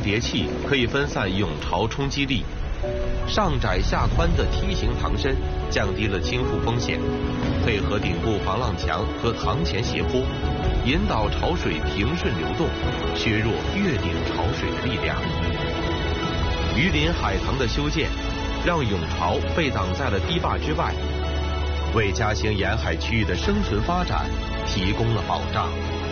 叠器可以分散涌潮冲击力，上窄下宽的梯形塘身降低了倾覆风险，配合顶部防浪墙和塘前斜坡，引导潮水平顺流动，削弱越顶潮水的力量。榆林海塘的修建，让涌潮被挡在了堤坝之外，为嘉兴沿海区域的生存发展提供了保障。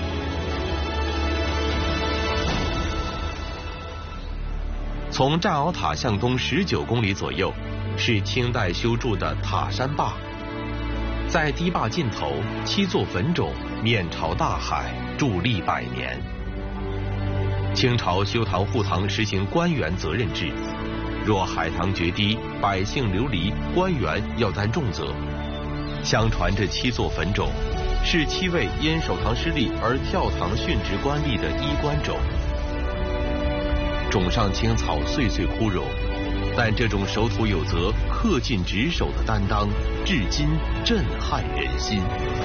从战鳌塔向东19公里左右，是清代修筑的塔山坝，在堤坝尽头7座坟冢面朝大海，伫立100年。清朝修塘护塘实行官员责任制，若海棠决堤，百姓流离，官员要担重责。相传这7座坟冢是7位因守塘失利而跳塘殉职官吏的衣冠冢。冢上青草岁岁枯荣，但这种守土有责、恪尽职守的担当，至今震撼人心。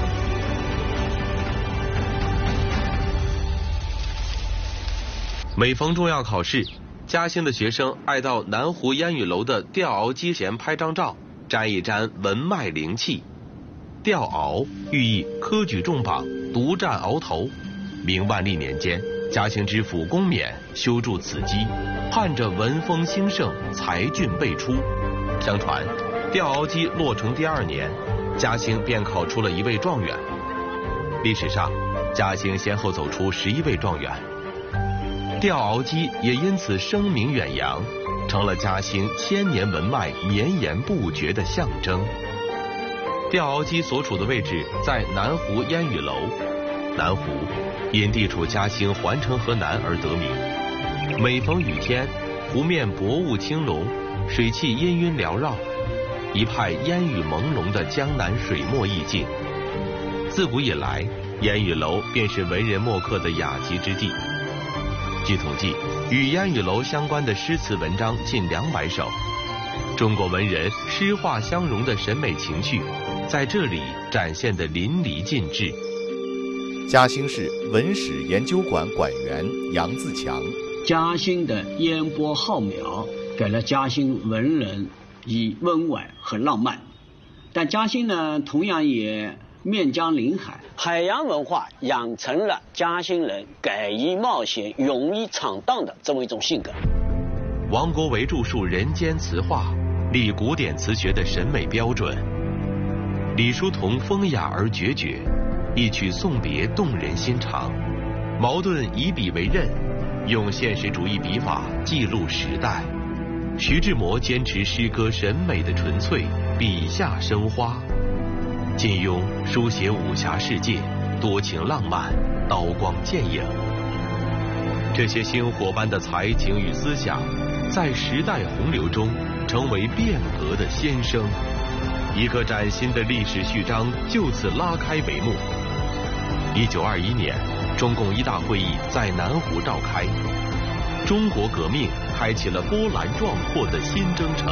每逢重要考试，嘉兴的学生爱到南湖烟雨楼的吊鳌机前拍张照，沾一沾文脉灵气。吊鳌寓意科举重榜，独占鳌头。明万历年间，嘉兴知府龚冕修筑此基，盼着文风兴盛，才俊辈出。相传，吊鳌机落成第2年，嘉兴便考出了1位状元。历史上，嘉兴先后走出11位状元。吊鳌机也因此声名远扬，成了嘉兴1000年文脉绵延不绝的象征。吊鳌机所处的位置在南湖烟雨楼，南湖因地处嘉兴环城河南而得名。每逢雨天，湖面薄雾轻笼，水汽氤氲缭绕，一派烟雨朦胧的江南水墨意境。自古以来，烟雨楼便是文人墨客的雅集之地。据统计，与烟雨楼相关的诗词文章近200首，中国文人诗画相融的审美情趣，在这里展现得淋漓尽致。 嘉兴市文史研究馆馆员杨自强： 嘉兴的烟波浩渺，给了嘉兴文人以温婉和浪漫，但嘉兴呢，同样也面江临海，海洋文化养成了嘉兴人敢于冒险、勇于闯荡的这么一种性格。 王国维著述《人间词话》，立古典词学的审美标准。李叔同风雅而决绝，一曲送别动人心肠。茅盾以笔为刃，用现实主义笔法记录时代。徐志摩坚持诗歌审美的纯粹，笔下生花。金庸书写武侠世界，多情浪漫，刀光剑影。这些星火般的才情与思想，在时代洪流中成为变革的先声。一个崭新的历史序章就此拉开帷幕。1921年，中共一大会议在南湖召开，中国革命开启了波澜壮阔的新征程。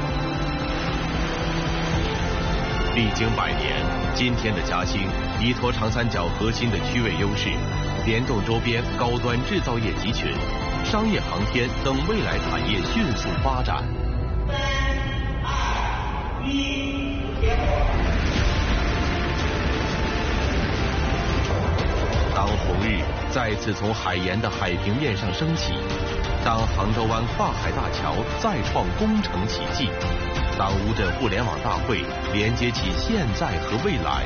历经100年，今天的嘉兴依托长三角核心的区位优势，联动周边高端制造业集群、商业航天等未来产业迅速发展。3、2、1，当红日再次从海盐的海平面上升起，当杭州湾跨海大桥再创工程奇迹，当乌镇互联网大会连接起现在和未来，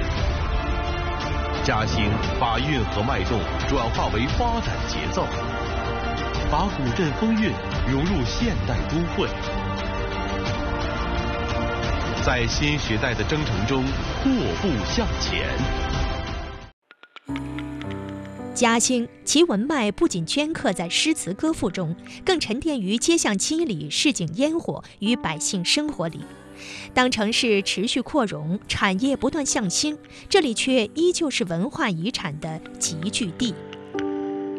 嘉兴把运河脉动转化为发展节奏，把古镇风韵融入现代都会，在新时代的征程中阔步向前。 嘉兴其文脉不仅镌刻在诗词歌赋中，更沉淀于街巷七里、市井烟火与百姓生活里。当城市持续扩容，产业不断向新，这里却依旧是文化遗产的集聚地。